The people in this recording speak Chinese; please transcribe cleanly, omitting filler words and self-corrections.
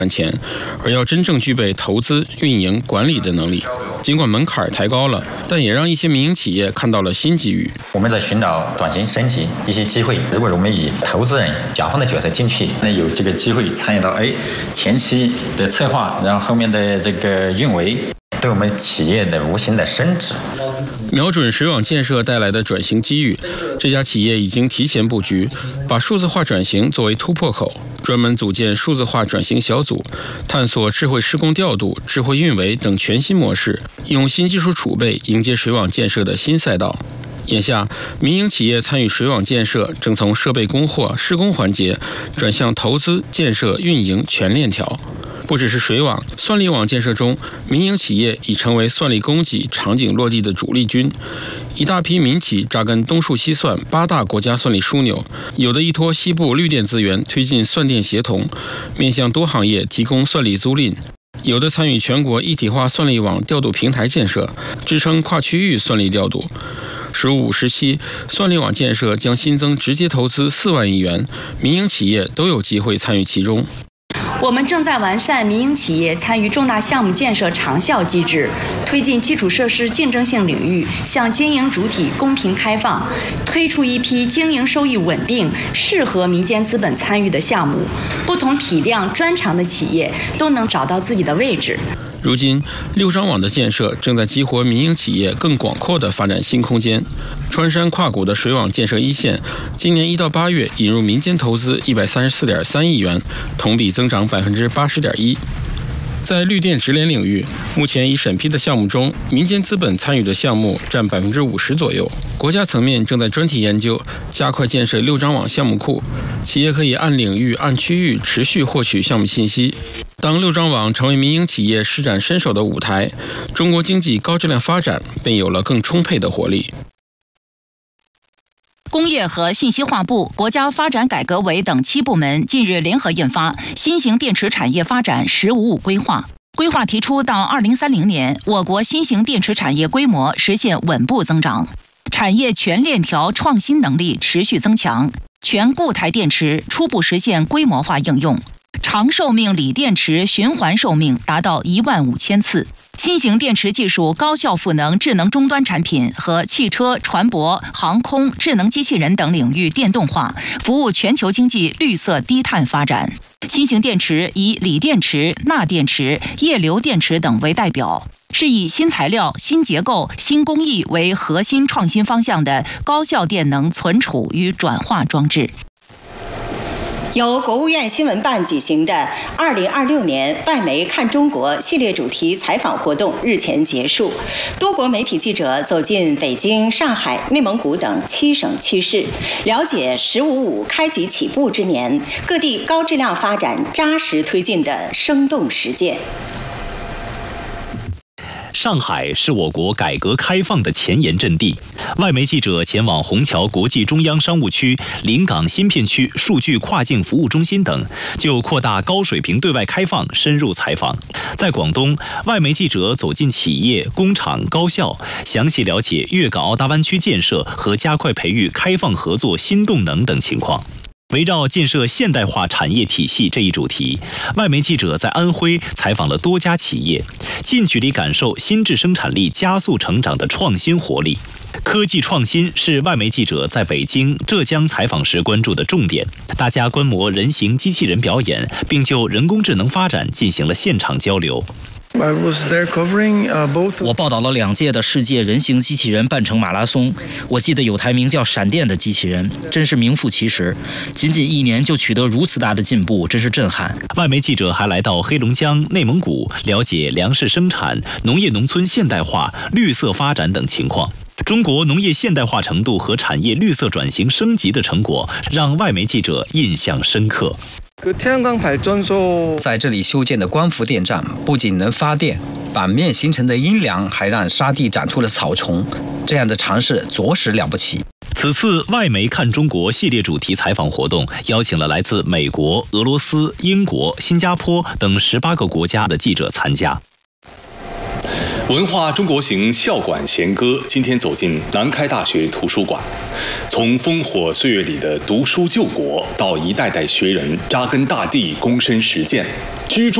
赚钱，而要真正具备投资、运营、管理的能力。尽管门槛抬高了，但也让一些民营企业看到了新机遇。 我们在寻找转型升级一些机会。如果我们以投资人、甲方的角色进去，那有这个机会参与到前期的策划，然后后面的这个运维，对我们企业的无形的升值。 瞄准水网建设带来的转型机遇，这家企业已经提前布局，把数字化转型作为突破口，专门组建数字化转型小组，探索智慧施工调度、智慧运维等全新模式，用新技术储备迎接水网建设的新赛道。眼下，民营企业参与水网建设，正从设备供货、施工环节转向投资、建设、运营全链条。不只是水网，算力网建设中，民营企业已成为算力供给场景落地的主力军。一大批民企扎根东数西算8大国家算力枢纽，有的依托西部绿电资源推进算电协同，面向多行业提供算力租赁。有的参与全国一体化算力网调度平台建设，支撑跨区域算力调度。15、5时期，算力网建设将新增直接投资4万亿元，民营企业都有机会参与其中。 我们正在完善民营企业参与重大项目建设长效机制，推进基础设施竞争性领域向经营主体公平开放，推出一批经营收益稳定、适合民间资本参与的项目，不同体量、专长的企业都能找到自己的位置。 如今，6张网的建设正在激活民营企业更广阔的发展新空间。穿山跨谷的水网建设一线，今年1到8月引入民间投资134.3亿元，同比增长80.1%。在绿电直联领域，目前已审批的项目中，民间资本参与的项目占50%左右。国家层面正在专题研究，加快建设6张网项目库，企业可以按领域、按区域持续获取项目信息。当6张网成为民营企业施展身手的舞台，中国经济高质量发展便有了更充沛的活力。 工业和信息化部、国家发展改革委等7部门近日联合印发《新型电池产业发展“十五五”规划》。规划提出，到2030年，我国新型电池产业规模实现稳步增长，产业全链条创新能力持续增强，全固态电池初步实现规模化应用。长寿命锂电池循环寿命达到15000次，新型电池技术高效赋能智能终端产品和汽车、船舶、航空、智能机器人等领域电动化，服务全球经济绿色低碳发展。新型电池以锂电池、钠电池、液流电池等为代表，是以新材料、新结构、新工艺为核心创新方向的高效电能存储与转化装置。 由国务院新闻办举行的2026年外媒看中国系列主题采访活动日前结束，多国媒体记者走进北京、上海、内蒙古等7省区市，了解“15+5”开局起步之年，各地高质量发展扎实推进的生动实践。 上海是我国改革开放的前沿阵地，外媒记者前往虹桥国际中央商务区、临港新片区数据跨境服务中心等，就扩大高水平对外开放深入采访。在广东，外媒记者走进企业、工厂、高校，详细了解粤港澳大湾区建设和加快培育开放合作新动能等情况。围绕建设现代化产业体系这一主题，外媒记者在安徽采访了多家企业，近距离感受新质生产力加速成长的创新活力。科技创新是外媒记者在北京、浙江采访时关注的重点。大家观摩人形机器人表演，并就人工智能发展进行了现场交流。 我报道了2届的世界人形机器人半程马拉松，我记得有台名叫闪电的机器人，真是名副其实。仅仅1年就取得如此大的进步，真是震撼。 外媒记者还来到黑龙江、内蒙古，了解粮食生产、农业农村现代化、绿色发展等情况。中国农业现代化程度和产业绿色转型升级的成果，让外媒记者印象深刻。 在这里修建的光伏电站不仅能发电，反面形成的阴凉还让沙地长出了草丛，这样的尝试着实了不起。 此次外媒看中国系列主题采访活动邀请了来自美国、俄罗斯、英国、新加坡等18个国家的记者参加。 文化中国行校馆弦歌今天走进南开大学图书馆，从烽火岁月里的读书救国，到一代代学人扎根大地、躬身实践，知